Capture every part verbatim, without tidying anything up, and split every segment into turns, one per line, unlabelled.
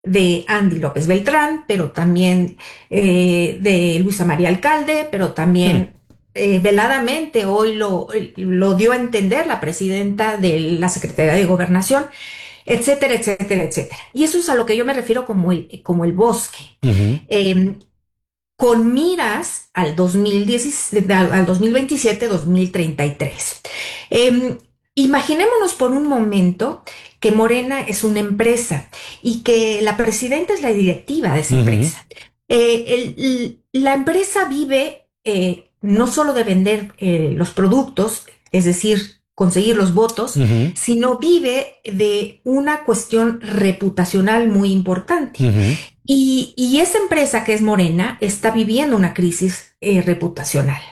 de Andy López Beltrán, pero también eh, de Luisa María Alcalde, pero también eh, veladamente hoy lo, lo dio a entender la presidenta de la Secretaría de Gobernación, etcétera, etcétera, etcétera. Y eso es a lo que yo me refiero como el, como el bosque.
Uh-huh.
Eh, con miras al, dos mil diez, al dos mil veintisiete, dos mil treinta y tres. Eh, imaginémonos por un momento que Morena es una empresa y que la presidenta es la directiva de esa
Uh-huh.
empresa. Eh, el, la empresa vive eh, no solo de vender eh, los productos, es decir, conseguir los votos,
uh-huh.
sino vive de una cuestión reputacional muy importante.
Uh-huh.
Y, y esa empresa que es Morena está viviendo una crisis eh, reputacional.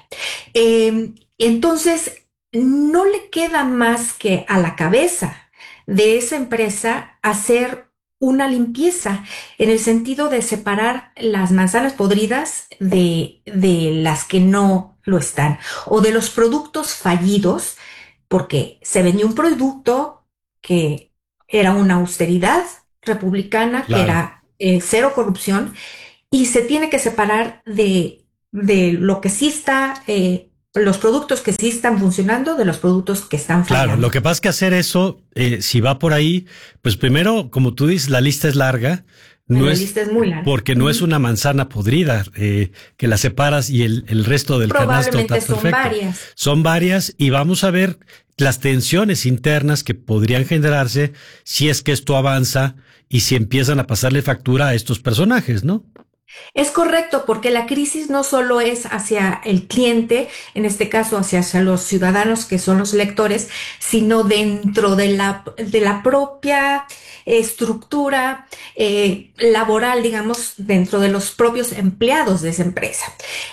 Eh, entonces, no le queda más que a la cabeza de esa empresa hacer una limpieza en el sentido de separar las manzanas podridas de, de las que no lo están, o de los productos fallidos, porque se vendió un producto que era una austeridad republicana,
Claro.
que era eh, cero corrupción, y se tiene que separar de, de lo que sí está, eh, los productos que sí están funcionando de los productos que están fallando.
Claro, lo que pasa es que hacer eso, eh, si va por ahí, pues primero, como tú dices, la lista es larga. No
la
es,
lista es muy larga.
Porque no
uh-huh.
es una manzana podrida eh, que la separas y el, el resto del canasto está perfecto.
Son varias.
Son varias y vamos a ver las tensiones internas que podrían generarse si es que esto avanza y si empiezan a pasarle factura a estos personajes, ¿no?
Es correcto, porque la crisis no solo es hacia el cliente, en este caso hacia, hacia los ciudadanos que son los lectores, sino dentro de la, de la propia estructura eh, laboral, digamos, dentro de los propios empleados de esa empresa.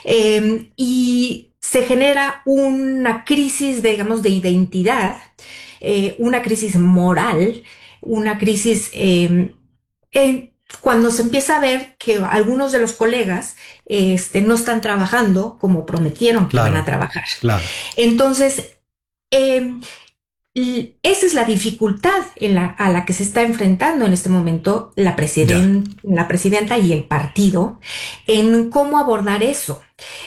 Eh, y se genera una crisis, digamos, de identidad, eh, una crisis moral, una crisis eh, en cuando se empieza a ver que algunos de los colegas este, no están trabajando como prometieron que
claro,
van a trabajar.
Claro.
Entonces, eh, esa es la dificultad en la, a la que se está enfrentando en este momento la, presiden, la presidenta y el partido en cómo abordar eso.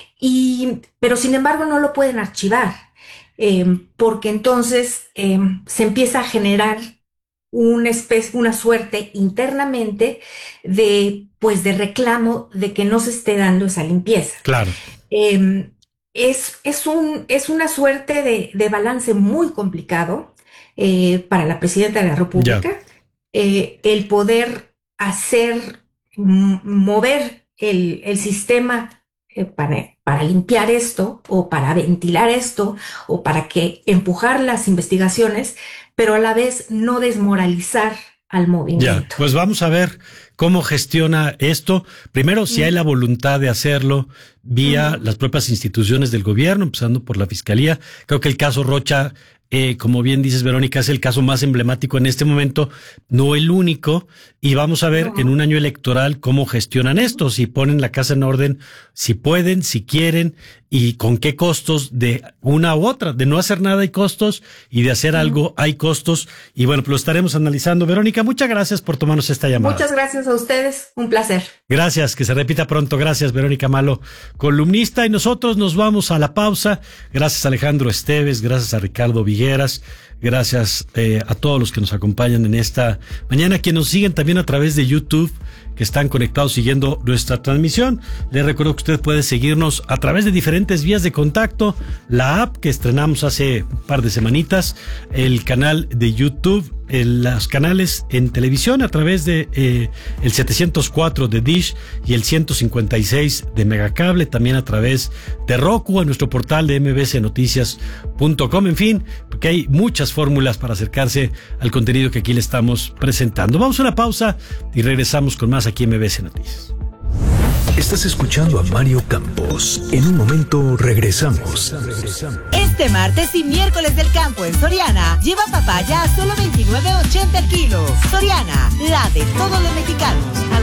Y, pero sin embargo no lo pueden archivar, eh, porque entonces eh, se empieza a generar una especie, una suerte internamente de, pues, de reclamo de que no se esté dando esa limpieza.
Claro.
Eh, es, es, un, es una suerte de, de balance muy complicado eh, para la presidenta de la República, eh, el poder hacer, mover el, el sistema eh, para, para limpiar esto, o para ventilar esto, o para que empujar las investigaciones, pero a la vez no desmoralizar al movimiento.
Ya, pues vamos a ver cómo gestiona esto. Primero, si mm. hay la voluntad de hacerlo vía mm. las propias instituciones del gobierno, empezando por la Fiscalía. Creo que el caso Rocha, eh, como bien dices, Verónica, es el caso más emblemático en este momento, no el único, y vamos a ver no. en un año electoral cómo gestionan esto, si ponen la casa en orden, si pueden, si quieren, y con qué costos de una u otra. De no hacer nada hay costos, y de hacer mm. algo hay costos, y bueno, pues lo estaremos analizando. Verónica, muchas gracias por tomarnos esta llamada.
Muchas gracias a ustedes, un placer.
Gracias, que se repita pronto. Gracias, Verónica Malo, columnista, y nosotros nos vamos a la pausa. Gracias, Alejandro Esteves, gracias a Ricardo Vigueras, gracias eh, a todos los que nos acompañan en esta mañana, quienes nos siguen también a través de YouTube, que están conectados siguiendo nuestra transmisión. Les recuerdo que usted puede seguirnos a través de diferentes vías de contacto, la app que estrenamos hace un par de semanitas, el canal de YouTube, el, los canales en televisión a través de eh, el setecientos cuatro de Dish y el ciento cincuenta y seis de Megacable, también a través de Roku, en nuestro portal de m b c noticias punto com, en fin, porque hay muchas fórmulas para acercarse al contenido que aquí le estamos presentando. Vamos a una pausa y regresamos con más aquí en M B C Noticias.
Estás escuchando a Mario Campos. En un momento regresamos.
Este martes y miércoles del campo en Soriana, lleva papaya a solo veintinueve ochenta el kilo. Soriana, la de todos los mexicanos.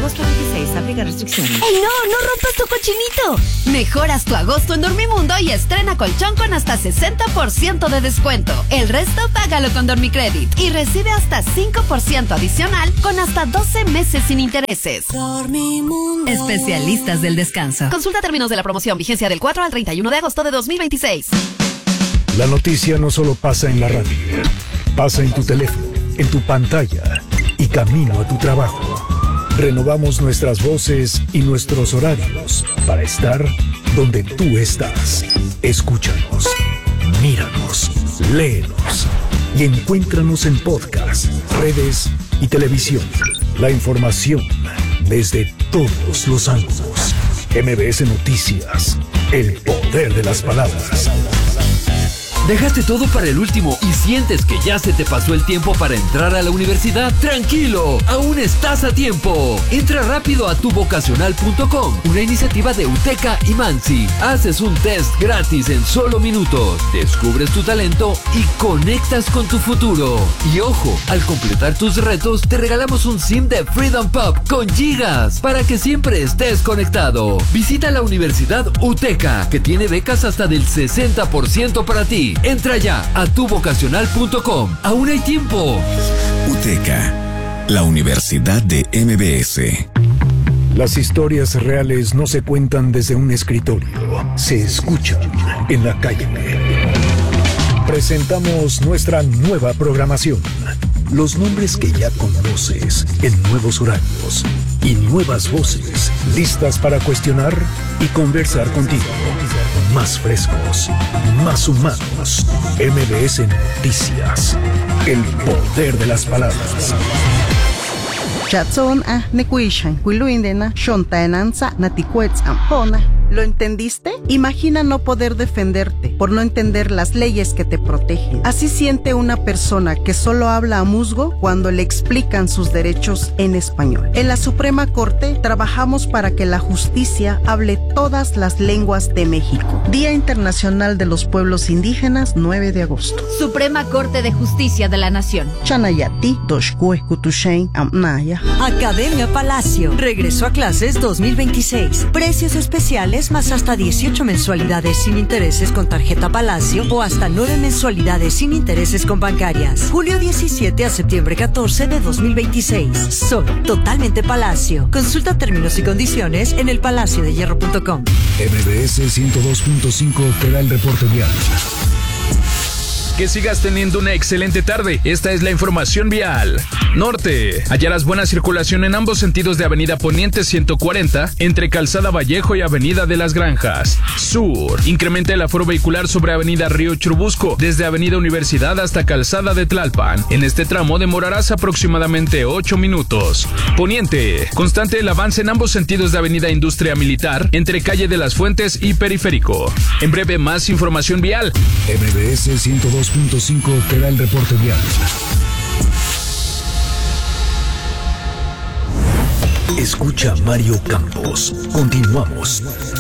agosto veintiséis, aplica restricciones.
¡Ey, no! ¡No rompas tu cochinito! Mejoras tu agosto en Dormimundo y estrena colchón con hasta sesenta por ciento de descuento. El resto págalo con Dormicredit y recibe hasta cinco por ciento adicional con hasta doce meses sin intereses. Dormimundo. Especialistas del descanso. Consulta términos de la promoción, vigencia del cuatro al treinta y uno de agosto de dos mil veintiséis.
La noticia no solo pasa en la radio, pasa en tu teléfono, en tu pantalla y camino a tu trabajo. Renovamos nuestras voces y nuestros horarios para estar donde tú estás. Escúchanos, míranos, léenos y encuéntranos en podcast, redes y televisión. La información desde todos los ángulos. M B S Noticias, el poder de las palabras.
¿Dejaste todo para el último y sientes que ya se te pasó el tiempo para entrar a la universidad? ¡Tranquilo! ¡Aún estás a tiempo! Entra rápido a tu vocacional punto com, una iniciativa de UTECA y Mansi. Haces un test gratis en solo minutos, descubres tu talento y conectas con tu futuro. Y ojo, al completar tus retos te regalamos un SIM de Freedom Pop con gigas para que siempre estés conectado. Visita la Universidad UTECA, que tiene becas hasta del sesenta por ciento para ti. Entra ya a tu vocacional punto com. Aún hay tiempo.
UTECA, la Universidad de M B S.
Las historias reales no se cuentan desde un escritorio, se escuchan en la calle. Presentamos nuestra nueva programación. Los nombres que ya conoces en nuevos horarios y nuevas voces listas para cuestionar y conversar contigo. Más frescos, más humanos. M B S Noticias, el poder de las palabras.
Chatson a nekuishan, kuiluindena, shontaenanza, naticuetzam, ¿Lo entendiste? Imagina no poder defenderte por no entender las leyes que te protegen. Así siente una persona que solo habla a musgo cuando le explican sus derechos en español. En la Suprema Corte trabajamos para que la justicia hable todas las lenguas de México. Día Internacional de los Pueblos Indígenas, nueve de agosto.
Suprema Corte de Justicia de la Nación.
Chanayati, Doshkue, Kutushain, Amnaya.
Academia Palacio. Regreso a clases dos mil veintiséis. Precios especiales más hasta dieciocho mensualidades sin intereses con tarjeta Palacio o hasta nueve mensualidades sin intereses con bancarias. Julio diecisiete a septiembre catorce de dos mil veintiséis. Solo totalmente Palacio. Consulta términos y condiciones en el palacio de hierro punto com.
M B S ciento dos punto cinco te da el reporte vial.
Que sigas teniendo una excelente tarde. Esta es la información vial. Norte. Hallarás buena circulación en ambos sentidos de Avenida Poniente ciento cuarenta, entre Calzada Vallejo y Avenida de las Granjas. Sur. Incrementa el aforo vehicular sobre Avenida Río Churubusco, desde Avenida Universidad hasta Calzada de Tlalpan. En este tramo demorarás aproximadamente ocho minutos. Poniente. Constante el avance en ambos sentidos de Avenida Industria Militar, entre Calle de las Fuentes y Periférico. En breve, más información vial.
M B S ciento dos punto cinco te da el reporte vial. Escucha a Mario Campos. Continuamos.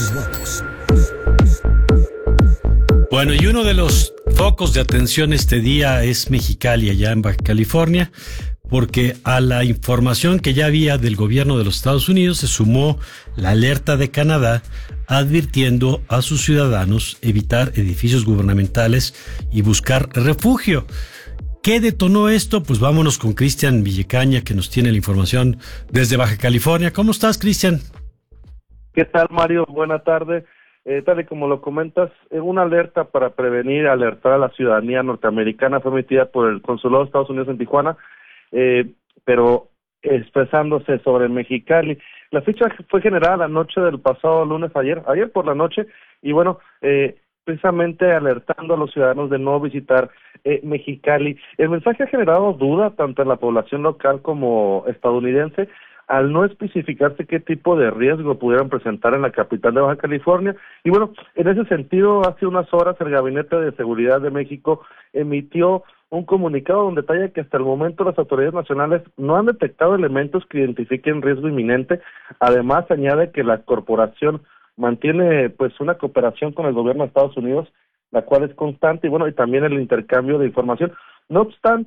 Bueno, y uno de los focos de atención este día es Mexicali, allá en Baja California, porque a la información que ya había del gobierno de los Estados Unidos se sumó la alerta de Canadá advirtiendo a sus ciudadanos evitar edificios gubernamentales y buscar refugio. ¿Qué detonó esto? Pues vámonos con Cristian Villecaña, que nos tiene la información desde Baja California. ¿Cómo estás, Cristian?
¿Qué tal, Mario? Buena tarde. Eh, tal y como lo comentas, eh, una alerta para prevenir, alertar a la ciudadanía norteamericana fue emitida por el Consulado de Estados Unidos en Tijuana, eh, pero expresándose sobre Mexicali. La ficha fue generada la noche del pasado lunes, ayer, ayer por la noche, y bueno, eh, precisamente alertando a los ciudadanos de no visitar eh, Mexicali. El mensaje ha generado duda tanto en la población local como estadounidense, al no especificarse qué tipo de riesgo pudieran presentar en la capital de Baja California. Y bueno, en ese sentido, hace unas horas el Gabinete de Seguridad de México emitió un comunicado donde detalla que hasta el momento las autoridades nacionales no han detectado elementos que identifiquen riesgo inminente. Además, añade que la corporación mantiene pues una cooperación con el gobierno de Estados Unidos, la cual es constante, y bueno, y también el intercambio de información. No obstante,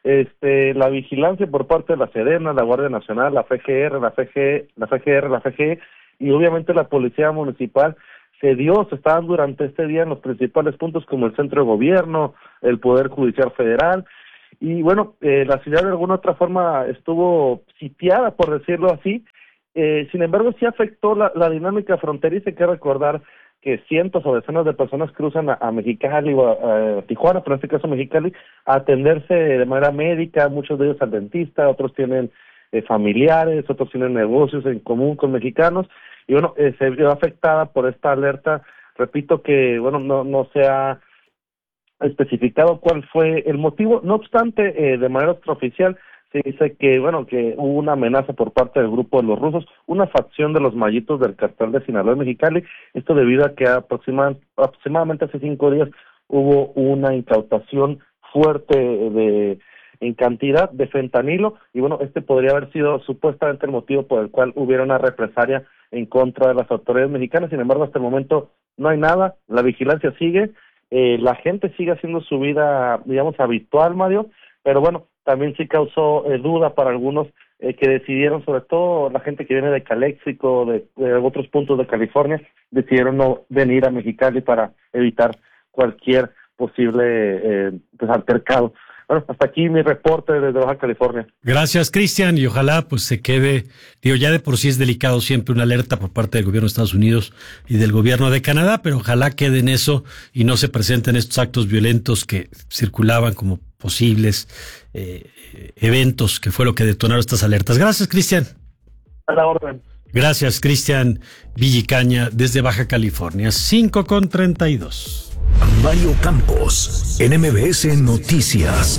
este, la vigilancia por parte de la Sedena, la Guardia Nacional, la F G R, la F G, la F G R, la F G E y obviamente la Policía Municipal se dio, se estaban durante este día en los principales puntos como el Centro de Gobierno, el Poder Judicial Federal, y bueno, eh, la ciudad de alguna otra forma estuvo sitiada, por decirlo así. Eh, sin embargo, sí afectó la, la dinámica fronteriza. Hay que recordar que cientos o decenas de personas cruzan a, a Mexicali o a, a Tijuana, pero en este caso Mexicali, a atenderse de manera médica, muchos de ellos al dentista, otros tienen eh, familiares, otros tienen negocios en común con mexicanos, y bueno, eh, se vio afectada por esta alerta. Repito que, bueno, no, no se ha especificado cuál fue el motivo, no obstante, eh, de manera extraoficial, se dice que, bueno, que hubo una amenaza por parte del grupo de los rusos, una facción de los mallitos del cartel de Sinaloa y Mexicali, esto debido a que aproxima, aproximadamente hace cinco días hubo una incautación fuerte de en cantidad de fentanilo, y bueno, este podría haber sido supuestamente el motivo por el cual hubiera una represalia en contra de las autoridades mexicanas. Sin embargo, hasta el momento no hay nada, la vigilancia sigue, eh, la gente sigue haciendo su vida, digamos, habitual, Mario, pero bueno, también sí causó eh, duda para algunos eh, que decidieron, sobre todo la gente que viene de Caléxico, de, de otros puntos de California, decidieron no venir a Mexicali para evitar cualquier posible eh, pues, altercado. Bueno, hasta aquí mi reporte desde Baja California.
Gracias, Cristian, y ojalá pues se quede, digo, ya de por sí es delicado siempre una alerta por parte del gobierno de Estados Unidos y del gobierno de Canadá, pero ojalá quede en eso y no se presenten estos actos violentos que circulaban como posibles eh, eventos, que fue lo que detonaron estas alertas. Gracias, Cristian.
A la orden.
Gracias, Cristian Villicaña, desde Baja California, cinco con treinta y dos.
Mario Campos, en M B S Noticias.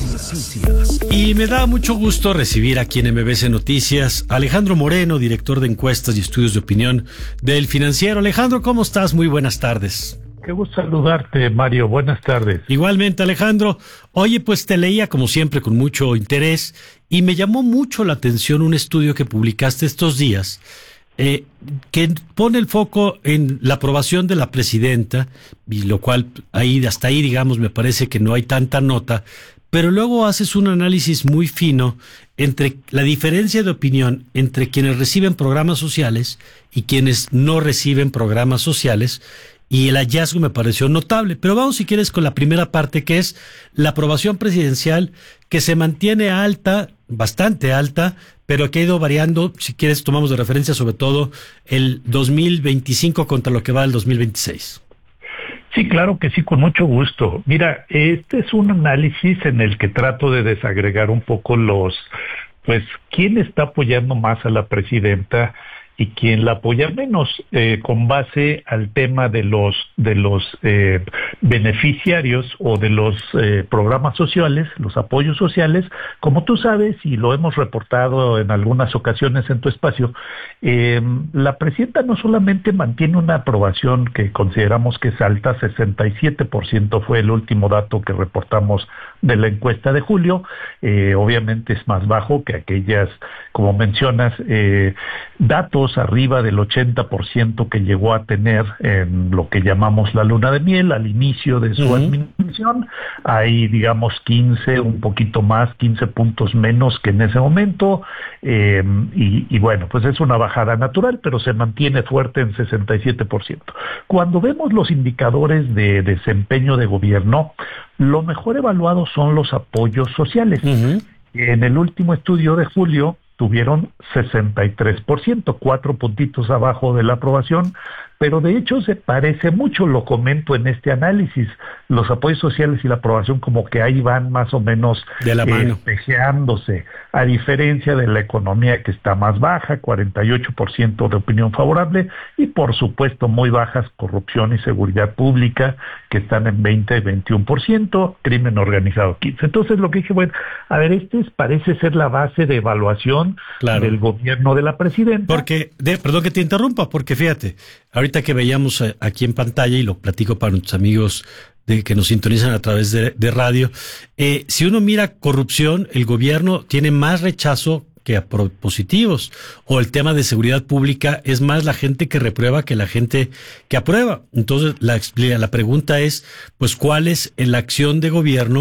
Y me da mucho gusto recibir aquí en M B S Noticias a Alejandro Moreno, director de encuestas y estudios de opinión del Financiero. Alejandro, ¿cómo estás? Muy buenas tardes.
Qué gusto saludarte, Mario. Buenas tardes.
Igualmente, Alejandro. Oye, pues te leía como siempre con mucho interés y me llamó mucho la atención un estudio que publicaste estos días eh, que pone el foco en la aprobación de la presidenta, y lo cual ahí hasta ahí, digamos, me parece que no hay tanta nota, pero luego haces un análisis muy fino entre la diferencia de opinión entre quienes reciben programas sociales y quienes no reciben programas sociales, y el hallazgo me pareció notable. Pero vamos, si quieres, con la primera parte, que es la aprobación presidencial, que se mantiene alta, bastante alta, pero que ha ido variando. Si quieres, tomamos de referencia sobre todo el dos mil veinticinco contra lo que va el dos mil veintiséis.
Sí, claro que sí, con mucho gusto. Mira, este es un análisis en el que trato de desagregar un poco los, pues, quién está apoyando más a la presidenta y quién la apoya menos, eh, con base al tema de los de los eh, beneficiarios o de los eh, programas sociales, los apoyos sociales. Como tú sabes, y lo hemos reportado en algunas ocasiones en tu espacio, eh, la presidenta no solamente mantiene una aprobación que consideramos que es alta, sesenta y siete por ciento fue el último dato que reportamos de la encuesta de julio, eh, obviamente es más bajo que aquellas, como mencionas, eh, datos arriba del ochenta por ciento que llegó a tener en lo que llamamos la luna de miel al inicio de su uh-huh. administración. Hay, digamos, quince, un poquito más, quince puntos menos que en ese momento, eh, y, y bueno, pues es una bajada natural, pero se mantiene fuerte en sesenta y siete por ciento. Cuando vemos los indicadores de desempeño de gobierno, lo mejor evaluado son los apoyos sociales. Uh-huh. En el último estudio de julio tuvieron sesenta y tres por ciento, cuatro puntitos abajo de la aprobación, pero de hecho se parece mucho, lo comento en este análisis, los apoyos sociales y la aprobación como que ahí van más o menos
de la mano,
espejeándose, a diferencia de la economía que está más baja, cuarenta y ocho por ciento de opinión favorable, y por supuesto muy bajas corrupción y seguridad pública, que están en veinte y veintiuno por ciento, crimen organizado quince por ciento. Entonces lo que dije, bueno, a ver, este es, parece ser la base de evaluación claro. del gobierno de la presidenta.
Porque, de, perdón que te interrumpa, porque fíjate, ahorita que veíamos aquí en pantalla, y lo platico para nuestros amigos de que nos sintonizan a través de, de radio, eh, si uno mira corrupción, el gobierno tiene más rechazo que a positivos, o el tema de seguridad pública es más la gente que reprueba que la gente que aprueba. Entonces la, la pregunta es, pues, ¿cuál es la acción de gobierno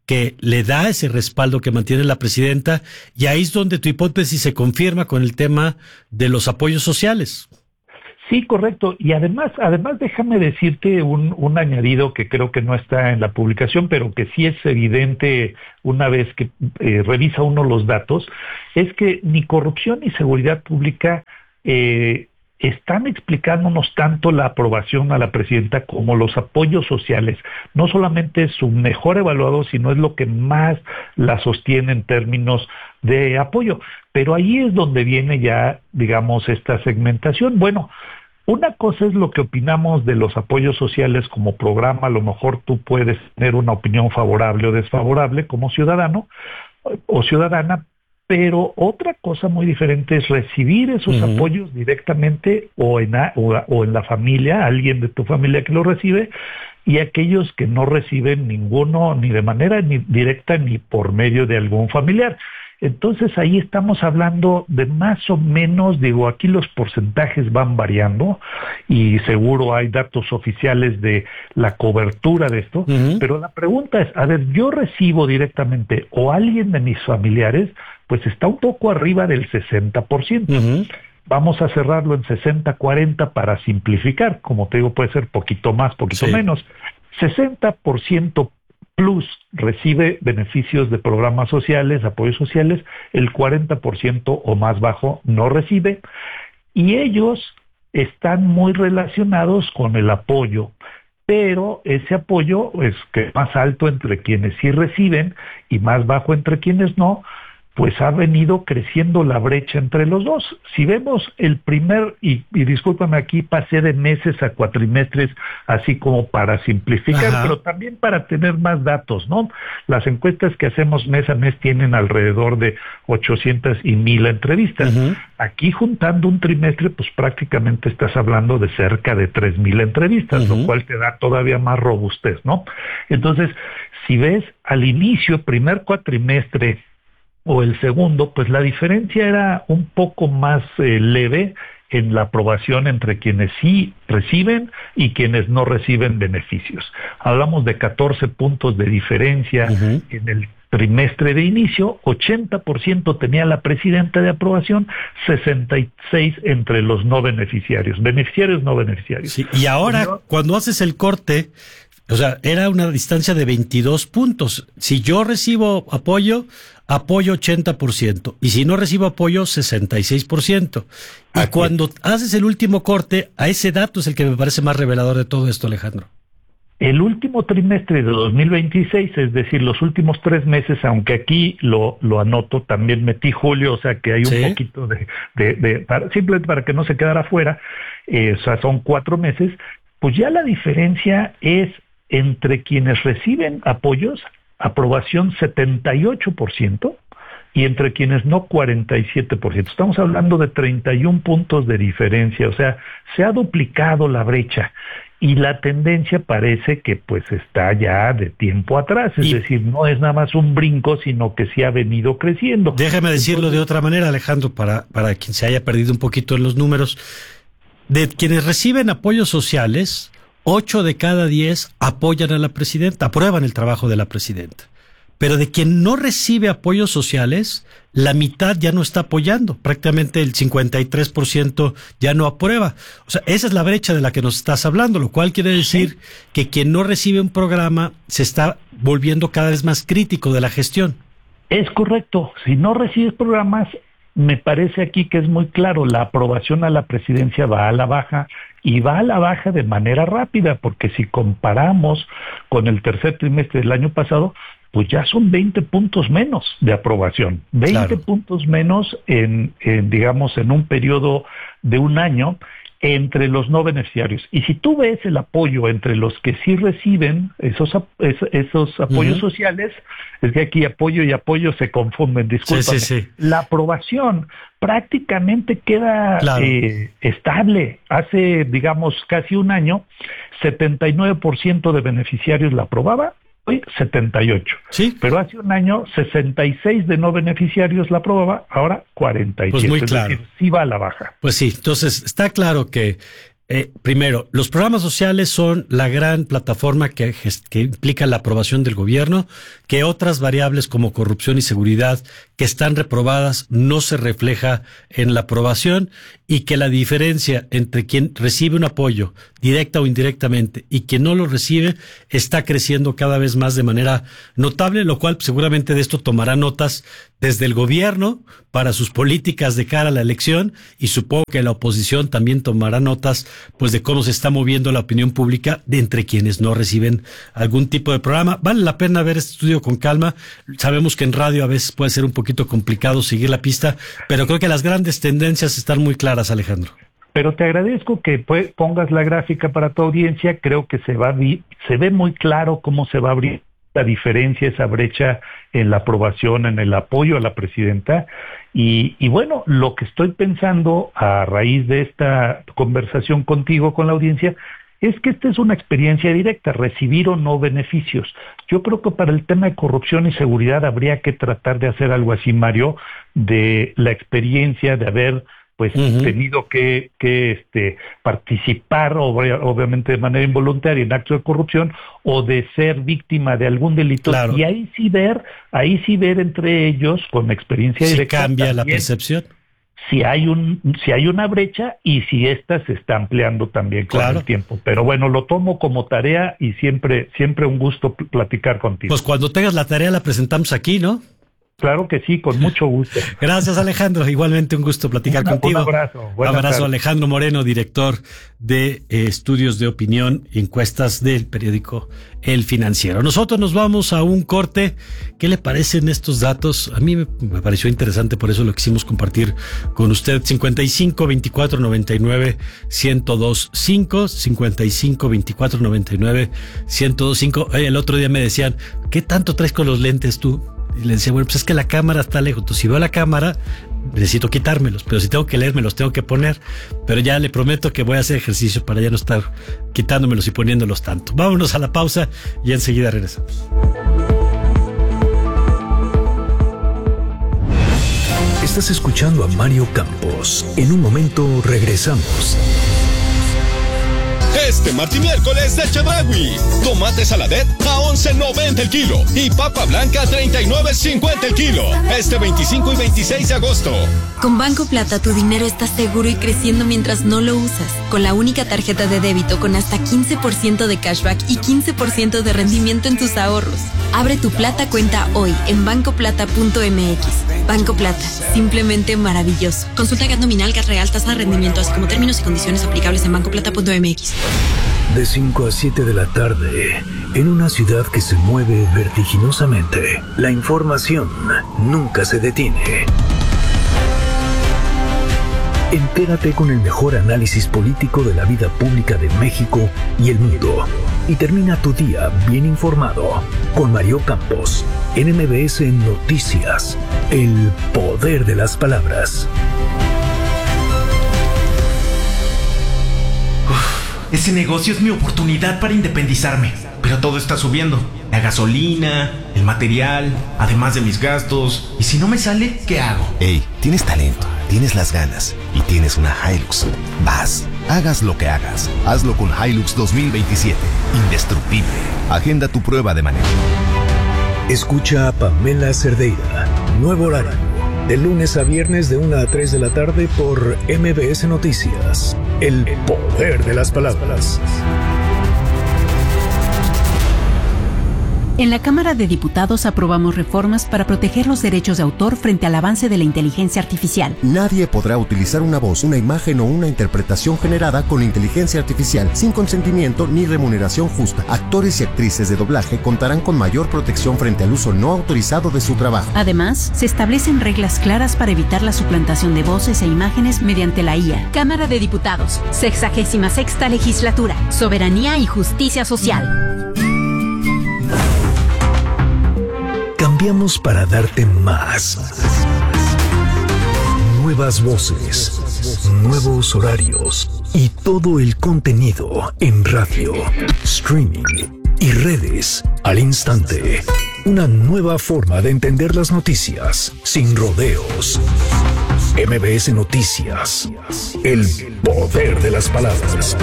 que le da ese respaldo que mantiene la presidenta, y ahí es donde tu hipótesis se confirma con el tema de los apoyos sociales.
Sí, correcto. Y además, además déjame decirte un, un añadido que creo que no está en la publicación, pero que sí es evidente una vez que eh, revisa uno los datos, es que ni corrupción ni seguridad pública eh, están explicándonos tanto la aprobación a la presidenta como los apoyos sociales. No solamente es su mejor evaluado, sino es lo que más la sostiene en términos de apoyo. Pero ahí es donde viene ya, digamos, esta segmentación. Bueno, una cosa es lo que opinamos de los apoyos sociales como programa. A lo mejor tú puedes tener una opinión favorable o desfavorable como ciudadano o ciudadana, pero otra cosa muy diferente es recibir esos uh-huh. apoyos directamente o en, a, o, o en la familia, alguien de tu familia que lo recibe, y aquellos que no reciben ninguno, ni de manera ni directa ni por medio de algún familiar. Entonces ahí estamos hablando de más o menos, digo, aquí los porcentajes van variando y seguro hay datos oficiales de la cobertura de esto, uh-huh. pero la pregunta es, a ver, yo recibo directamente o alguien de mis familiares, pues está un poco arriba del sesenta por ciento. Uh-huh. Vamos a cerrarlo en sesenta cuarenta para simplificar, como te digo, puede ser poquito más, poquito sí. menos. sesenta por ciento plus recibe beneficios de programas sociales, apoyos sociales, el cuarenta por ciento o más bajo no recibe, y ellos están muy relacionados con el apoyo, pero ese apoyo es que más alto entre quienes sí reciben y más bajo entre quienes no, pues ha venido creciendo la brecha entre los dos. Si vemos el primer, y, y discúlpame, aquí pasé de meses a cuatrimestres, así como para simplificar, Ajá. pero también para tener más datos, ¿no? Las encuestas que hacemos mes a mes tienen alrededor de ochocientas y mil entrevistas. Uh-huh. Aquí juntando un trimestre, pues prácticamente estás hablando de cerca de tres mil entrevistas, uh-huh. lo cual te da todavía más robustez, ¿no? Entonces, si ves al inicio, primer cuatrimestre, o el segundo, pues la diferencia era un poco más eh, leve en la aprobación entre quienes sí reciben y quienes no reciben beneficios. Hablamos de catorce puntos de diferencia uh-huh. en el trimestre de inicio, ochenta por ciento tenía la presidenta de aprobación, sesenta y seis entre los no beneficiarios, beneficiarios no beneficiarios.
Sí, y ahora, Pero, cuando haces el corte, o sea, era una distancia de veintidós puntos. Si yo recibo apoyo, apoyo ochenta por ciento. Y si no recibo apoyo, sesenta y seis por ciento. Y Aquí. cuando haces el último corte, a ese dato es el que me parece más revelador de todo esto, Alejandro.
El último trimestre de dos mil veintiséis, es decir, los últimos tres meses, aunque aquí lo, lo anoto, también metí julio, o sea que hay un ¿Sí? poquito de... de, de para, simplemente para que no se quedara fuera, eh, o sea, son cuatro meses, pues ya la diferencia es entre quienes reciben apoyos, aprobación setenta y ocho por ciento, y entre quienes no cuarenta y siete por ciento. Estamos hablando de treinta y un puntos de diferencia, o sea, se ha duplicado la brecha, y la tendencia parece que pues está ya de tiempo atrás, es y decir, no es nada más un brinco, sino que sí ha venido creciendo.
Déjame decirlo Entonces, de otra manera, Alejandro, para, para quien se haya perdido un poquito en los números. De quienes reciben apoyos sociales, ocho de cada diez apoyan a la presidenta, aprueban el trabajo de la presidenta. Pero de quien no recibe apoyos sociales, la mitad ya no está apoyando. Prácticamente el cincuenta y tres por ciento ya no aprueba. O sea, esa es la brecha de la que nos estás hablando, lo cual quiere decir sí. que quien no recibe un programa se está volviendo cada vez más crítico de la gestión.
Es correcto. Si no recibes programas, me parece aquí que es muy claro, la aprobación a la presidencia va a la baja, y va a la baja de manera rápida, porque si comparamos con el tercer trimestre del año pasado, pues ya son veinte puntos menos de aprobación, veinte claro. puntos menos en, en, digamos, en un periodo de un año entre los no beneficiarios. Y si tú ves el apoyo entre los que sí reciben esos, esos, esos apoyos uh-huh. sociales, es que aquí apoyo y apoyo se confunden, discúlpame. Sí, sí, sí. La aprobación prácticamente queda claro. eh, estable. Hace, digamos, casi un año, setenta y nueve por ciento de beneficiarios la aprobaba, hoy setenta y ocho.
Sí.
Pero hace un año, sesenta y seis de no beneficiarios la aprobaba, ahora cuarenta y siete.
Pues muy claro.
Es decir, sí va a la baja.
Pues sí, entonces está claro que Eh, primero, los programas sociales son la gran plataforma que, que implica la aprobación del gobierno, que otras variables como corrupción y seguridad que están reprobadas no se refleja en la aprobación, y que la diferencia entre quien recibe un apoyo directa o indirectamente y quien no lo recibe está creciendo cada vez más de manera notable, lo cual seguramente de esto tomará notas desde el gobierno para sus políticas de cara a la elección, y supongo que la oposición también tomará notas pues de cómo se está moviendo la opinión pública de entre quienes no reciben algún tipo de programa. Vale la pena ver este estudio con calma. Sabemos que en radio a veces puede ser un poquito complicado seguir la pista, pero creo que las grandes tendencias están muy claras, Alejandro.
Pero te agradezco que pues, pongas la gráfica para tu audiencia. Creo que se va a se ve muy claro cómo se va a abrir la diferencia, esa brecha en la aprobación, en el apoyo a la presidenta. Y, y bueno, lo que estoy pensando a raíz de esta conversación contigo, con la audiencia, es que esta es una experiencia directa, recibir o no beneficios. Yo creo que para el tema de corrupción y seguridad habría que tratar de hacer algo así, Mario, de la experiencia de haber pues uh-huh. tenido que, que este, participar, obviamente de manera involuntaria, en actos de corrupción, o de ser víctima de algún delito, claro. Y ahí sí ver, ahí sí ver entre ellos, con experiencia
sí
directa,
cambia
también,
la percepción.
Si hay un, si hay una brecha y si esta se está ampliando también con claro. el tiempo. Pero bueno, lo tomo como tarea y siempre, siempre un gusto platicar contigo.
Pues cuando tengas la tarea la presentamos aquí, ¿no?
Claro que sí, con mucho gusto.
Gracias, Alejandro. Igualmente un gusto platicar
un,
contigo.
Un abrazo.
Un abrazo, Alejandro Moreno, director de eh, estudios de opinión y encuestas del periódico El Financiero. Nosotros nos vamos a un corte. ¿Qué le parecen estos datos? A mí me, me pareció interesante, por eso lo quisimos compartir con usted. cincuenta y cinco, veinticuatro, noventa y nueve, ciento dos, cinco, cincuenta y cinco, veinticuatro, noventa y nueve, ciento dos, cinco. Oye, el otro día me decían, ¿qué tanto traes con los lentes tú? Y le decía, bueno, pues es que la cámara está lejos. Entonces, si veo la cámara, necesito quitármelos. Pero si tengo que leer, me los tengo que poner. Pero ya le prometo que voy a hacer ejercicio para ya no estar quitándomelos y poniéndolos tanto. Vámonos a la pausa y enseguida regresamos.
Estás escuchando a Mario Campos. En un momento regresamos.
Este martes y miércoles de Chedraui. Tomate saladet a once noventa el kilo y papa blanca a treinta y nueve cincuenta el kilo. Este veinticinco y veintiséis de agosto.
Con Banco Plata tu dinero está seguro y creciendo mientras no lo usas. Con la única tarjeta de débito con hasta quince por ciento de cashback y quince por ciento de rendimiento en tus ahorros. Abre tu Plata cuenta hoy en banco plata punto m x. Banco Plata, simplemente maravilloso. Consulta G A T nominal, G A T real, tasa de rendimiento, así como términos y condiciones aplicables en banco plata punto m x.
De cinco a siete de la tarde, en una ciudad que se mueve vertiginosamente, la información nunca se detiene. Entérate con el mejor análisis político de la vida pública de México y el mundo. Y termina tu día bien informado con Mario Campos, en M B S Noticias, el poder de las palabras.
Ese negocio es mi oportunidad para independizarme, pero todo está subiendo. La gasolina, el material, además de mis gastos. ¿Y si no me sale, qué hago?
Ey, tienes talento, tienes las ganas y tienes una Hilux. Vas, hagas lo que hagas, hazlo con Hilux dos mil veintisiete. Indestructible. Agenda tu prueba de manejo.
Escucha a Pamela Cerdeira. Nuevo horario. De lunes a viernes de una a tres de la tarde por M B S Noticias. El poder de las palabras.
En la Cámara de Diputados aprobamos reformas para proteger los derechos de autor frente al avance de la inteligencia artificial.
Nadie podrá utilizar una voz, una imagen o una interpretación generada con inteligencia artificial sin consentimiento ni remuneración justa. Actores y actrices de doblaje contarán con mayor protección frente al uso no autorizado de su trabajo.
Además, se establecen reglas claras para evitar la suplantación de voces e imágenes mediante la I A.
Cámara de Diputados, sexagésima sexta legislatura, soberanía y justicia social.
Cambiamos para darte más. Nuevas voces, nuevos horarios y todo el contenido en radio, streaming y redes al instante. Una nueva forma de entender las noticias sin rodeos. M B S Noticias. El poder de las palabras.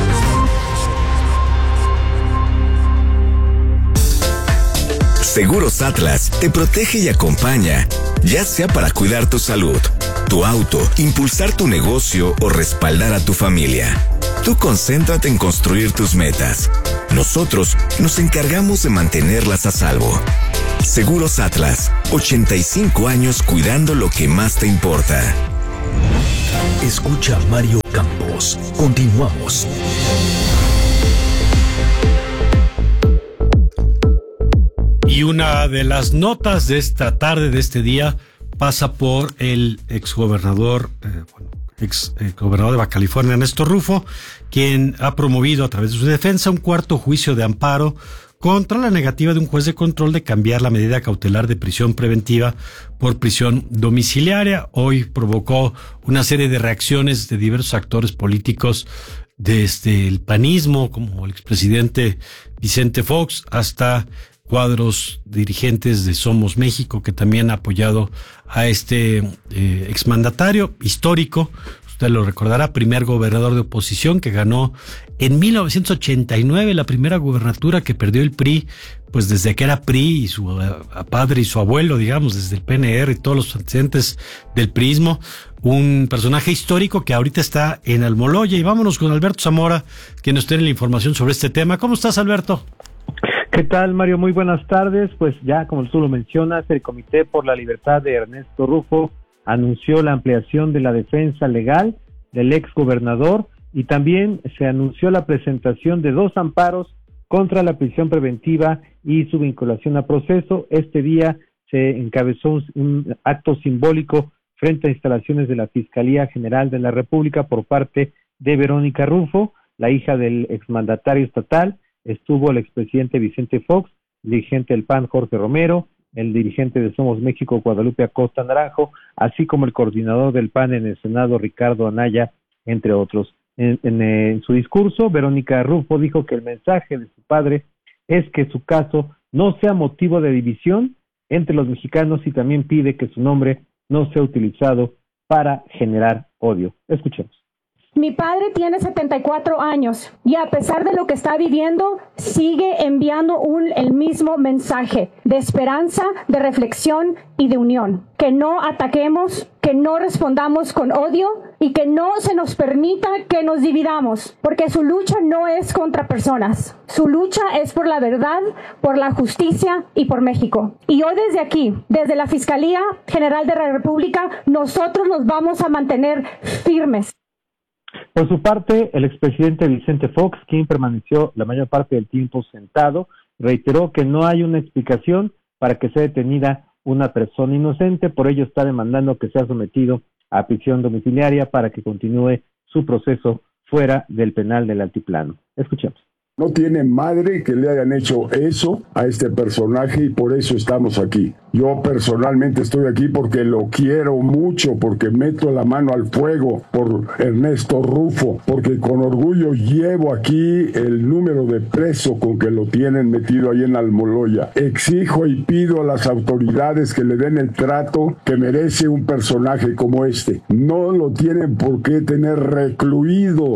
Seguros Atlas te protege y acompaña, ya sea para cuidar tu salud, tu auto, impulsar tu negocio o respaldar a tu familia. Tú concéntrate en construir tus metas. Nosotros nos encargamos de mantenerlas a salvo. Seguros Atlas, ochenta y cinco años cuidando lo que más te importa.
Escucha a Mario Campos. Continuamos.
Y una de las notas de esta tarde, de este día, pasa por el exgobernador, eh, bueno, ex eh, gobernador de Baja California, Ernesto Rufo, quien ha promovido a través de su defensa un cuarto juicio de amparo contra la negativa de un juez de control de cambiar la medida cautelar de prisión preventiva por prisión domiciliaria. Hoy provocó una serie de reacciones de diversos actores políticos, desde el panismo, como el expresidente Vicente Fox, hasta cuadros dirigentes de Somos México, que también ha apoyado a este eh, exmandatario histórico. Usted lo recordará, primer gobernador de oposición que ganó en mil novecientos ochenta y nueve la primera gubernatura que perdió el P R I, pues desde que era P R I y su uh, padre y su abuelo, digamos, desde el P N R y todos los antecedentes del priismo. Un personaje histórico que ahorita está en Almoloya. Y vámonos con Alberto Zamora, quien nos tiene la información sobre este tema. ¿Cómo estás, Alberto?
¿Qué tal, Mario? Muy buenas tardes. Pues ya, como tú lo mencionas, el Comité por la Libertad de Ernesto Rufo anunció la ampliación de la defensa legal del ex gobernador y también se anunció la presentación de dos amparos contra la prisión preventiva y su vinculación a proceso. Este día se encabezó un, un acto simbólico frente a instalaciones de la Fiscalía General de la República por parte de Verónica Rufo, la hija del exmandatario estatal. Estuvo el expresidente Vicente Fox, dirigente del P A N Jorge Romero, el dirigente de Somos México Guadalupe Acosta Naranjo, así como el coordinador del P A N en el Senado Ricardo Anaya, entre otros. En, en, en su discurso, Verónica Rufo dijo que el mensaje de su padre es que su caso no sea motivo de división entre los mexicanos y también pide que su nombre no sea utilizado para generar odio. Escuchemos.
Mi padre tiene setenta y cuatro años y a pesar de lo que está viviendo, sigue enviando un, el mismo mensaje de esperanza, de reflexión y de unión. Que no ataquemos, que no respondamos con odio y que no se nos permita que nos dividamos, porque su lucha no es contra personas. Su lucha es por la verdad, por la justicia y por México. Y hoy desde aquí, desde la Fiscalía General de la República, nosotros nos vamos a mantener firmes.
Por su parte, el expresidente Vicente Fox, quien permaneció la mayor parte del tiempo sentado, reiteró que no hay una explicación para que sea detenida una persona inocente, por ello está demandando que sea sometido a prisión domiciliaria para que continúe su proceso fuera del penal del Altiplano. Escuchemos.
No tiene madre que le hayan hecho eso a este personaje y por eso estamos aquí. Yo personalmente estoy aquí porque lo quiero mucho, porque meto la mano al fuego por Ernesto Rufo, porque con orgullo llevo aquí el número de preso con que lo tienen metido ahí en Almoloya. Exijo y pido a las autoridades que le den el trato que merece un personaje como este. No lo tienen por qué tener recluido.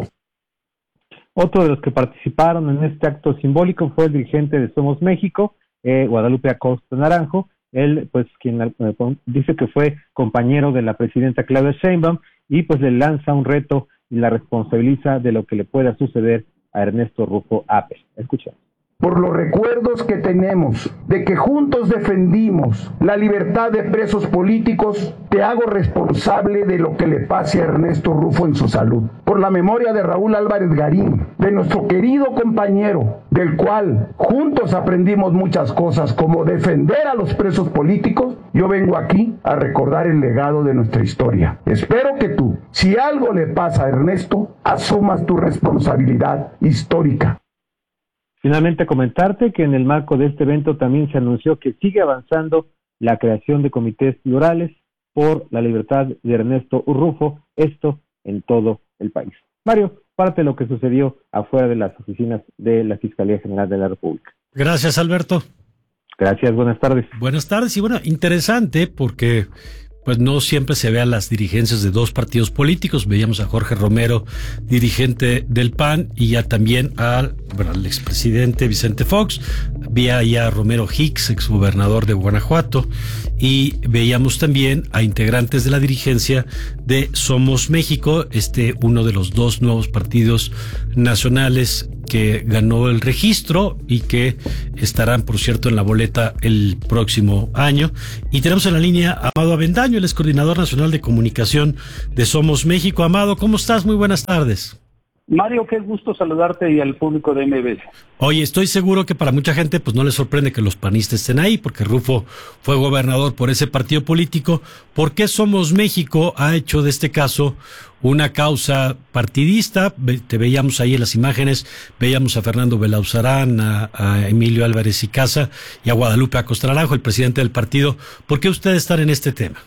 Otro de los que participaron en este acto simbólico fue el dirigente de Somos México, eh, Guadalupe Acosta Naranjo. Él, pues, quien eh, dice que fue compañero de la presidenta Claudia Sheinbaum y pues le lanza un reto y la responsabiliza de lo que le pueda suceder a Ernesto Rufo Apes. Escuchemos.
Por los recuerdos que tenemos de que juntos defendimos la libertad de presos políticos, te hago responsable de lo que le pase a Ernesto Rufo en su salud. Por la memoria de Raúl Álvarez Garín, de nuestro querido compañero, del cual juntos aprendimos muchas cosas, como defender a los presos políticos, yo vengo aquí a recordar el legado de nuestra historia. Espero que tú, si algo le pasa a Ernesto, asumas tu responsabilidad histórica.
Finalmente, comentarte que en el marco de este evento también se anunció que sigue avanzando la creación de comités plurales por la libertad de Ernesto Rufo, esto en todo el país. Mario, parte de lo que sucedió afuera de las oficinas de la Fiscalía General de la República.
Gracias, Alberto.
Gracias, buenas tardes.
Buenas tardes y bueno, interesante porque pues no siempre se ve a las dirigencias de dos partidos políticos. Veíamos a Jorge Romero, dirigente del P A N, y ya también al, bueno, al expresidente Vicente Fox. Veía ya a Romero Hicks, exgobernador de Guanajuato, y veíamos también a integrantes de la dirigencia de Somos México, este uno de los dos nuevos partidos nacionales que ganó el registro y que estarán, por cierto, en la boleta el próximo año. Y tenemos en la línea a Amado Avendaño, el ex coordinador nacional de comunicación de Somos México. Amado, ¿cómo estás? Muy buenas tardes.
Mario, qué gusto saludarte y al público de M B S.
Oye, estoy seguro que para mucha gente pues no les sorprende que los panistas estén ahí, porque Rufo fue gobernador por ese partido político. ¿Por qué Somos México ha hecho de este caso una causa partidista? Te veíamos ahí en las imágenes, veíamos a Fernando Belauzarán, a, a Emilio Álvarez y Casa y a Guadalupe Acosta Naranjo, el presidente del partido. ¿Por qué ustedes están en este tema?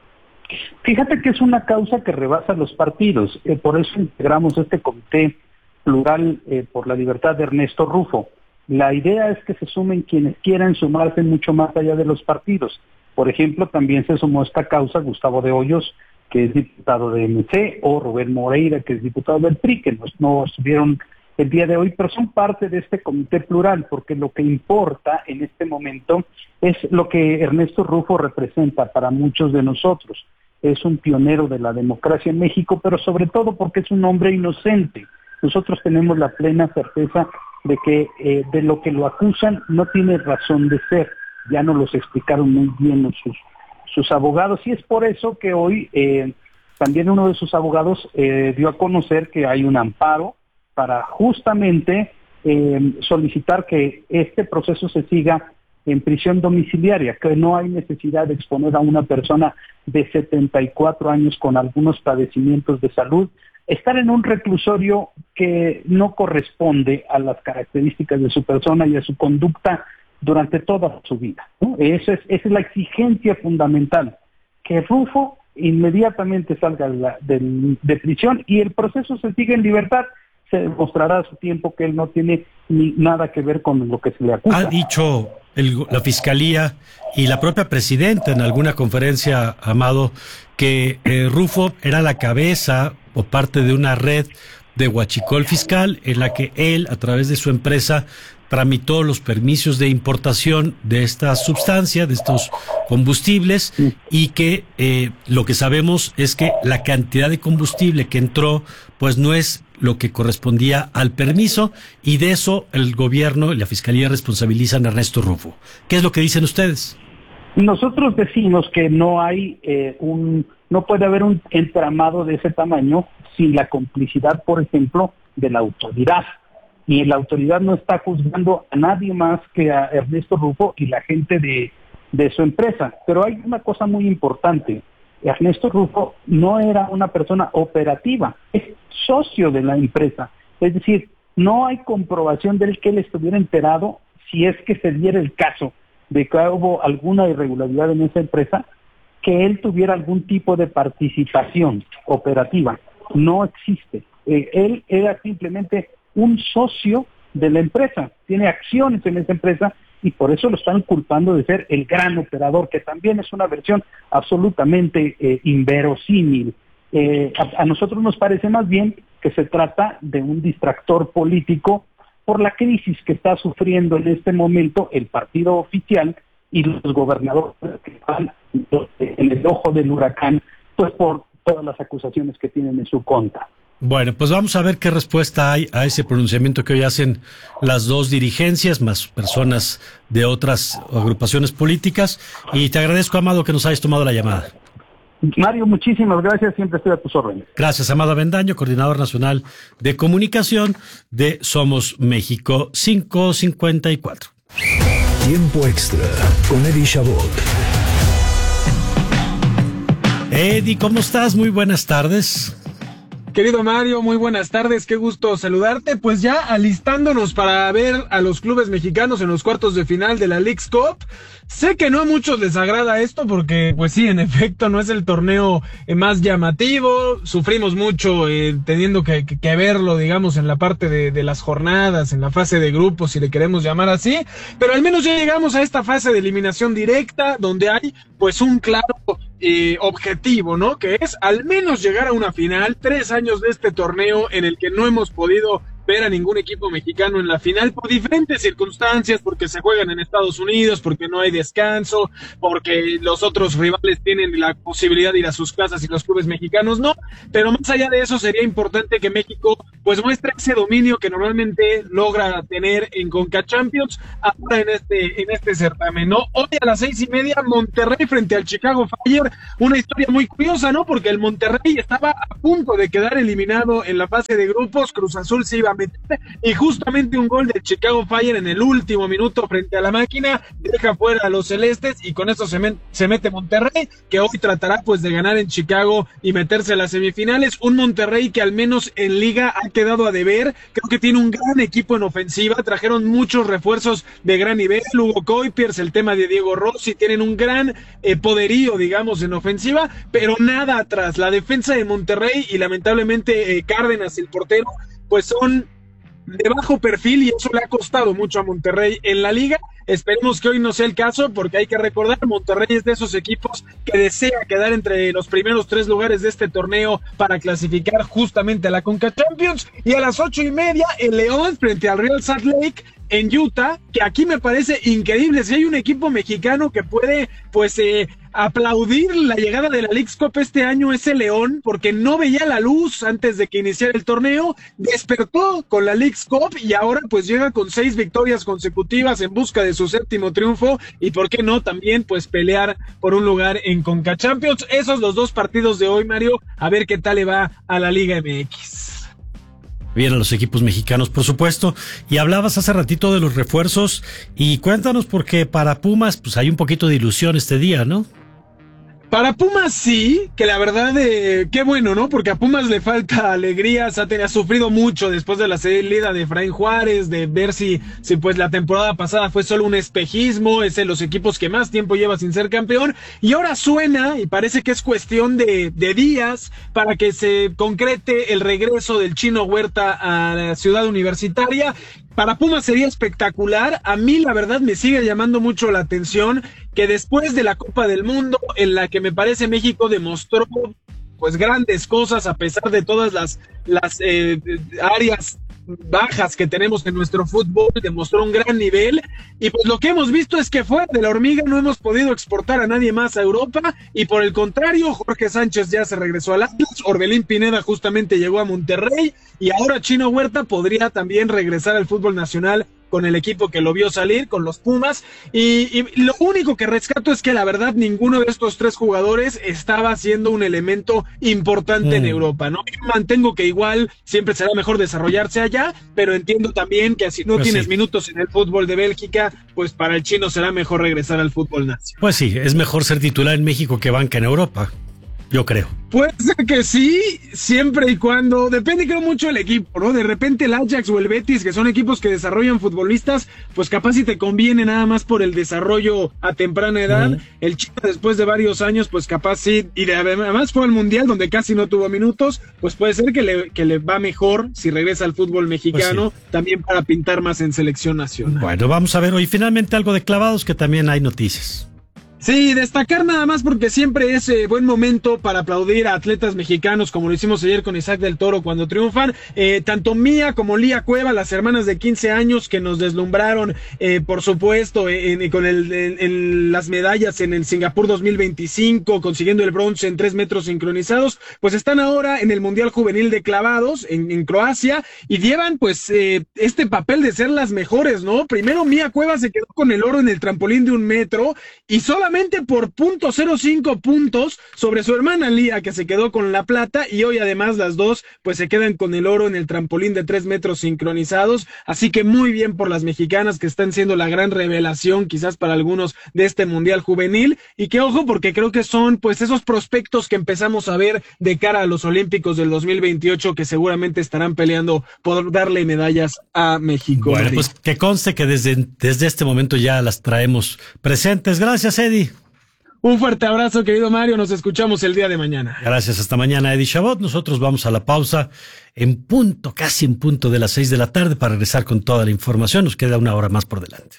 Fíjate que es una causa que rebasa los partidos, eh, por eso integramos este comité plural eh, por la libertad de Ernesto Rufo. La idea es que se sumen quienes quieran sumarse mucho más allá de los partidos. Por ejemplo, también se sumó a esta causa Gustavo de Hoyos, que es diputado de M C, o Rubén Moreira, que es diputado del P R I, que no, no estuvieron el día de hoy, pero son parte de este comité plural, porque lo que importa en este momento es lo que Ernesto Rufo representa para muchos de nosotros. Es un pionero de la democracia en México, pero sobre todo porque es un hombre inocente. Nosotros tenemos la plena certeza de que eh, de lo que lo acusan no tiene razón de ser. Ya nos los explicaron muy bien sus, sus abogados, y es por eso que hoy eh, también uno de sus abogados eh, dio a conocer que hay un amparo para justamente eh, solicitar que este proceso se siga en prisión domiciliaria, que no hay necesidad de exponer a una persona de setenta y cuatro años con algunos padecimientos de salud, estar en un reclusorio que no corresponde a las características de su persona y a su conducta durante toda su vida, ¿no? Esa es, esa es la exigencia fundamental, que Rufo inmediatamente salga de, la, de, de prisión y el proceso se siga en libertad. Se demostrará a su tiempo que él no tiene ni nada que ver con lo que se le acusa.
Ha dicho el, la Fiscalía y la propia presidenta en alguna conferencia, Amado, que eh, Rufo era la cabeza o parte de una red de huachicol fiscal en la que él, a través de su empresa, tramitó los permisos de importación de esta sustancia, de estos combustibles, y que eh, lo que sabemos es que la cantidad de combustible que entró pues no es lo que correspondía al permiso, y de eso el gobierno y la Fiscalía responsabilizan a Ernesto Rufo. ¿Qué es lo que dicen ustedes?
Nosotros decimos que no hay eh, un, no puede haber un entramado de ese tamaño sin la complicidad, por ejemplo, de la autoridad. Y la autoridad no está juzgando a nadie más que a Ernesto Rufo y la gente de, de su empresa. Pero hay una cosa muy importante. Ernesto Rufo no era una persona operativa, es socio de la empresa. Es decir, no hay comprobación de que él estuviera enterado, si es que se diera el caso de que hubo alguna irregularidad en esa empresa, que él tuviera algún tipo de participación operativa. No existe. Eh, él era simplemente un socio de la empresa, tiene acciones en esa empresa y por eso lo están culpando de ser el gran operador, que también es una versión absolutamente eh, inverosímil. Eh, a, a nosotros nos parece más bien que se trata de un distractor político por la crisis que está sufriendo en este momento el partido oficial y los gobernadores que están en el ojo del huracán, pues por todas las acusaciones que tienen en su contra.
Bueno, pues vamos a ver qué respuesta hay a ese pronunciamiento que hoy hacen las dos dirigencias, más personas de otras agrupaciones políticas. Y te agradezco, Amado, que nos hayas tomado la llamada.
Mario, muchísimas gracias, siempre estoy a tus órdenes.
Gracias, Amado Avendaño, coordinador nacional de comunicación de Somos México. Cinco cincuenta y cuatro.
Tiempo extra con Eddie Chabot.
Eddie, ¿cómo estás? Muy buenas tardes.
Querido Mario, muy buenas tardes, qué gusto saludarte. Pues ya alistándonos para ver a los clubes mexicanos en los cuartos de final de la Leagues Cup. Sé que no a muchos les agrada esto porque, pues sí, en efecto, no es el torneo eh, más llamativo. Sufrimos mucho eh, teniendo que, que, que verlo, digamos, en la parte de, de las jornadas, en la fase de grupos, si le queremos llamar así. Pero al menos ya llegamos a esta fase de eliminación directa, donde hay, pues, un claro eh, objetivo, ¿no? Que es al menos llegar a una final. Tres años de este torneo en el que no hemos podido ver a ningún equipo mexicano en la final por diferentes circunstancias, porque se juegan en Estados Unidos, porque no hay descanso, porque los otros rivales tienen la posibilidad de ir a sus casas y los clubes mexicanos no, pero más allá de eso sería importante que México pues muestre ese dominio que normalmente logra tener en Conca Champions ahora en este, en este certamen, ¿no? Hoy a las seis y media Monterrey frente al Chicago Fire, una historia muy curiosa, ¿no? Porque el Monterrey estaba a punto de quedar eliminado en la fase de grupos, Cruz Azul se iba a meter, y justamente un gol del Chicago Fire en el último minuto frente a la máquina deja fuera a los celestes, y con eso se, me, se mete Monterrey, que hoy tratará pues de ganar en Chicago y meterse a las semifinales. Un Monterrey que al menos en liga ha quedado a deber, creo que tiene un gran equipo en ofensiva, trajeron muchos refuerzos de gran nivel, Hugo Coipers, el tema de Diego Rossi, tienen un gran eh, poderío digamos en ofensiva, pero nada atrás. La defensa de Monterrey y lamentablemente eh, Cárdenas, el portero, pues son de bajo perfil, y eso le ha costado mucho a Monterrey en la liga. Esperemos que hoy no sea el caso, porque hay que recordar, Monterrey es de esos equipos que desea quedar entre los primeros tres lugares de este torneo para clasificar justamente a la Conca Champions. Y a las ocho y media el León frente al Real Salt Lake en Utah, que aquí me parece increíble. Si hay un equipo mexicano que puede pues eh, aplaudir la llegada de la Leagues Cup este año, es el León, porque no veía la luz antes de que iniciara el torneo, despertó con la Leagues Cup y ahora pues llega con seis victorias consecutivas en busca de su séptimo triunfo, y por qué no también pues pelear por un lugar en Conca Champions. Esos los dos partidos de hoy, Mario, a ver qué tal le va a la Liga M X.
Bien a los equipos mexicanos, por supuesto. Y hablabas hace ratito de los refuerzos, y cuéntanos, porque para Pumas pues hay un poquito de ilusión este día, ¿no?
Para Pumas sí, que la verdad, eh, qué bueno, ¿no? Porque a Pumas le falta alegría, ha, ha sufrido mucho después de la salida de Efraín Juárez, de ver si, si pues la temporada pasada fue solo un espejismo, es de los equipos que más tiempo lleva sin ser campeón, y ahora suena, y parece que es cuestión de, de días, para que se concrete el regreso del Chino Huerta a la Ciudad Universitaria. Para Pumas sería espectacular. A mí la verdad me sigue llamando mucho la atención que después de la Copa del Mundo, en la que me parece México demostró pues grandes cosas a pesar de todas las, las eh, áreas bajas que tenemos en nuestro fútbol, demostró un gran nivel, y pues lo que hemos visto es que fuera de la hormiga no hemos podido exportar a nadie más a Europa, y por el contrario, Jorge Sánchez ya se regresó al Atlas, Orbelín Pineda justamente llegó a Monterrey, y ahora Chino Huerta podría también regresar al fútbol nacional con el equipo que lo vio salir, con los Pumas, y, y lo único que rescato es que la verdad ninguno de estos tres jugadores estaba siendo un elemento importante mm. en Europa, ¿no? Yo mantengo que igual siempre será mejor desarrollarse allá, pero entiendo también que si no pues tienes sí. minutos en el fútbol de Bélgica, pues para el chino será mejor regresar al fútbol nacional.
Pues sí, es mejor ser titular en México que banca en Europa, yo creo.
Puede ser que sí, siempre y cuando, depende creo mucho del equipo, ¿no? De repente el Ajax o el Betis, que son equipos que desarrollan futbolistas, pues capaz si te conviene nada más por el desarrollo a temprana edad. Uh-huh. El Chivas después de varios años, pues capaz sí, y de, además fue al Mundial donde casi no tuvo minutos, pues puede ser que le, que le va mejor si regresa al fútbol mexicano, pues sí. también para pintar más en selección nacional.
Bueno, vamos a ver hoy finalmente algo de clavados, que también hay noticias.
Sí, destacar nada más porque siempre es eh, buen momento para aplaudir a atletas mexicanos, como lo hicimos ayer con Isaac del Toro cuando triunfan, eh, tanto Mía como Lía Cueva, las hermanas de quince años que nos deslumbraron, eh, por supuesto, en, en, con el, en, en las medallas en el Singapur dos mil veinticinco, consiguiendo el bronce en tres metros sincronizados, pues están ahora en el Mundial Juvenil de Clavados en, en Croacia, y llevan pues eh, este papel de ser las mejores, ¿no? Primero Mía Cueva se quedó con el oro en el trampolín de un metro, y solamente por punto cero cinco puntos sobre su hermana Lía, que se quedó con la plata, y hoy además las dos pues se quedan con el oro en el trampolín de tres metros sincronizados, así que muy bien por las mexicanas, que están siendo la gran revelación quizás para algunos de este Mundial Juvenil, y que ojo, porque creo que son pues esos prospectos que empezamos a ver de cara a los Olímpicos del dos mil veintiocho, que seguramente estarán peleando por darle medallas a México.
Bueno, pues que conste que desde, desde este momento ya las traemos presentes. Gracias, Eddie.
Un fuerte abrazo, querido Mario, nos escuchamos el día de mañana.
Gracias, hasta mañana, Eddie Chabot. Nosotros vamos a la pausa en punto, casi en punto de las seis de la tarde, para regresar con toda la información. Nos queda una hora más por delante.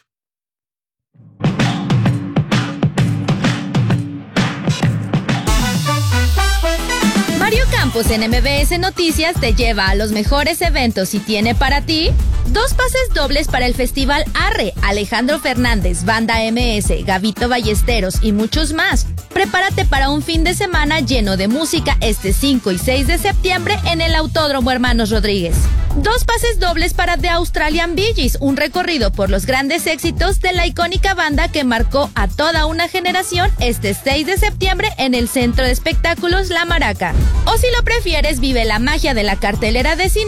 Mario Campos en M B S Noticias te lleva a los mejores eventos y tiene para ti dos pases dobles para el Festival Arre, Alejandro Fernández, Banda M S, Gavito Ballesteros y muchos más. Prepárate para un fin de semana lleno de música este cinco y seis de septiembre en el Autódromo Hermanos Rodríguez. Dos pases dobles para The Australian Bee Gees, un recorrido por los grandes éxitos de la icónica banda que marcó a toda una generación este seis de septiembre en el Centro de Espectáculos La Maraca. O si lo prefieres, vive la magia de la cartelera de cine